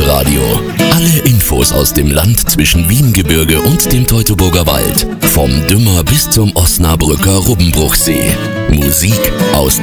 Elbe-Radio. Alle Infos aus dem Land zwischen Wiengebirge und dem Teutoburger Wald. Vom Dümmer bis zum Osnabrücker Rubbenbruchsee. Musik aus